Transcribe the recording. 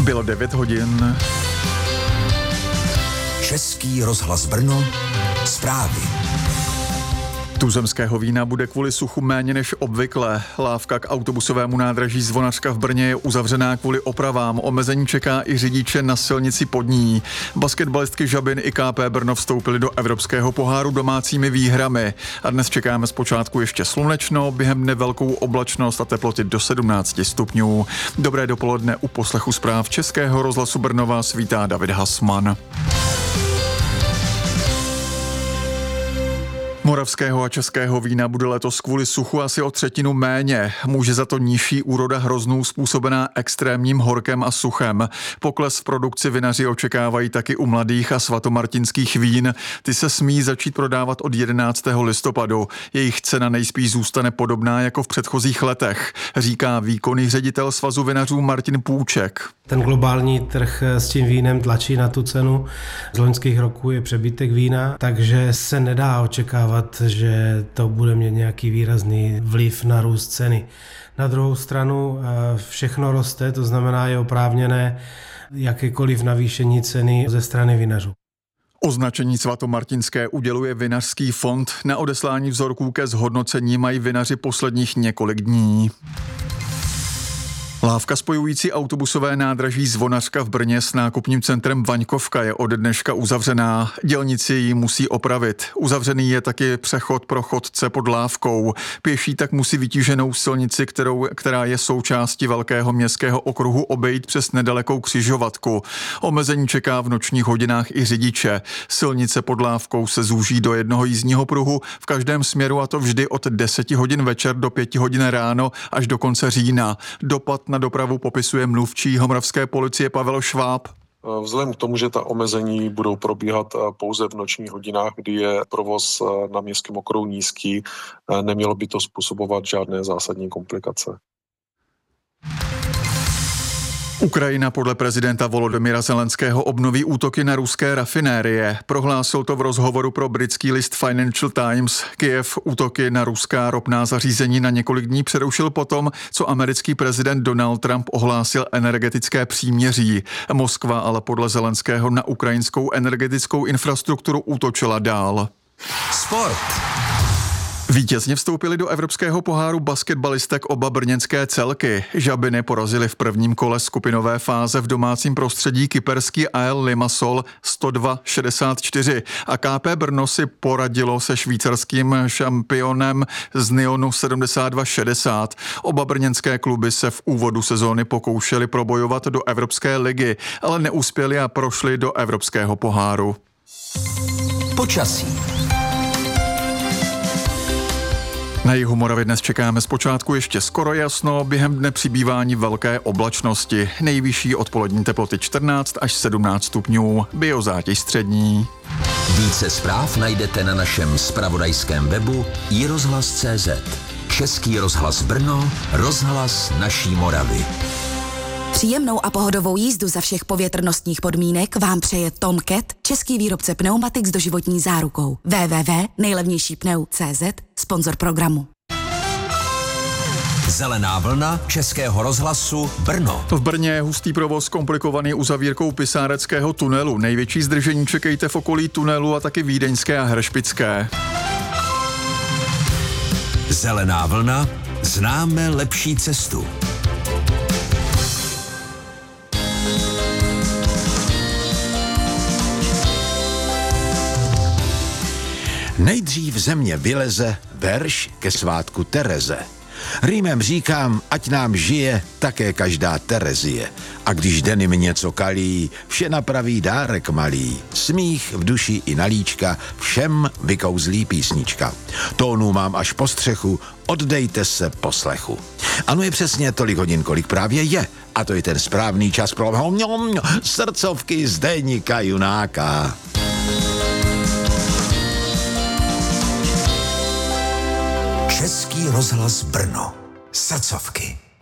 Bylo 9 hodin. Český rozhlas Brno, zprávy. Tuzemského vína bude kvůli suchu méně než obvykle. Lávka k autobusovému nádraží Zvonařka v Brně je uzavřená kvůli opravám. Omezení čeká i řidiče na silnici pod ní. Basketbalistky Žabin i KP Brno vstoupily do Evropského poháru domácími výhrami. A dnes čekáme zpočátku ještě slunečno, během dne velkou oblačnost a teploty do 17 stupňů. Dobré dopoledne u poslechu zpráv Českého rozhlasu Brno vás vítá David Hasman. Moravského a českého vína bude letos kvůli suchu asi o 1/3 méně. Může za to nižší úroda hroznů způsobená extrémním horkem a suchem. Pokles v produkci vinaři očekávají taky u mladých a svatomartinských vín. Ty se smí začít prodávat od 11. listopadu. Jejich cena nejspíš zůstane podobná jako v předchozích letech, říká výkonný ředitel Svazu vinařů Martin Půček. Ten globální trh s tím vínem tlačí na tu cenu. Z loňských roků je přebytek vína, takže se nedá očekávat, že to bude mít nějaký výrazný vliv na růst ceny. Na druhou stranu všechno roste, to znamená je oprávněné jakékoliv navýšení ceny ze strany vinařů. Označení svatomartinské uděluje Vinařský fond. Na odeslání vzorků ke zhodnocení mají vinaři posledních několik dní. Lávka spojující autobusové nádraží Zvonařka v Brně s nákupním centrem Vaňkovka je od dneška uzavřená. Dělníci ji musí opravit. Uzavřený je taky přechod pro chodce pod lávkou. Pěší tak musí vytíženou silnici, která je součástí velkého městského okruhu, obejít přes nedalekou křižovatku. Omezení čeká v nočních hodinách i řidiče. Silnice pod lávkou se zúží do jednoho jízdního pruhu v každém směru, a to vždy od 10 hodin večer do 5 hodin ráno až do konce října. Dopad na dopravu popisuje mluvčí moravské policie Pavel Šváb. Vzhledem k tomu, že ta omezení budou probíhat pouze v nočních hodinách, kdy je provoz na městském okruhu nízký, nemělo by to způsobovat žádné zásadní komplikace. Ukrajina podle prezidenta Volodymyra Zelenského obnoví útoky na ruské rafinérie. Prohlásil to v rozhovoru pro britský list Financial Times. Kyjev útoky na ruská ropná zařízení na několik dní přerušil potom, co americký prezident Donald Trump ohlásil energetické příměří. Moskva ale podle Zelenského na ukrajinskou energetickou infrastrukturu útočila dál. Sport. Vítězně vstoupili do Evropského poháru basketbalistek oba brněnské celky. Žabiny porazily v prvním kole skupinové fáze v domácím prostředí kyperský AEL Limassol 102-64 a KP Brno si poradilo se švýcarským šampionem z Nyonu 72-60. Oba brněnské kluby se v úvodu sezóny pokoušely probojovat do Evropské ligy, ale neuspěli a prošli do Evropského poháru. Počasí. Na jihu Moravy dnes čekáme zpočátku ještě skoro jasno, během dne přibývání velké oblačnosti. Nejvyšší odpolední teploty 14 až 17 stupňů, biozátěž střední. Více zpráv najdete na našem zpravodajském webu iRozhlas.cz. Český rozhlas Brno, rozhlas naší Moravy. Příjemnou a pohodovou jízdu za všech povětrnostních podmínek vám přeje Tom Cat, český výrobce pneumatik s doživotní zárukou. www.nejlevnějšípneu.cz, sponzor programu. Zelená vlna Českého rozhlasu Brno. V Brně je hustý provoz komplikovaný uzavírkou Pisáreckého tunelu. Největší zdržení čekejte v okolí tunelu a taky Vídeňské a Hršpické. Zelená vlna, známe lepší cestu. Nejdřív ze mě vyleze verš ke svátku Tereze. Rýmem říkám, ať nám žije také každá Terezie. A když deny mi něco kalí, vše napraví dárek malý. Smích v duši i nalíčka, všem vykouzlí písnička. Tónů mám až po střechu, oddejte se poslechu. Ano, je přesně tolik hodin, kolik právě je. A to je ten správný čas pro srdcovky z deníka Junáka. Český rozhlas Brno. Srdcovky.